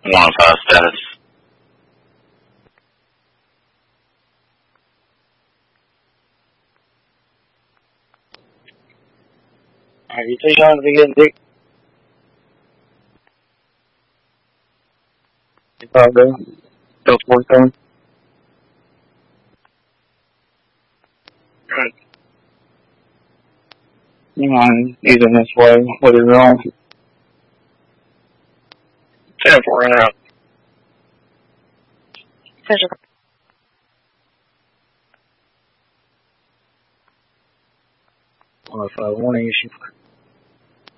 105 status. Are you too young to be getting dick? You thought go for it. Right. You mind using this way with his own? 10-4 and out. Physical. One issue.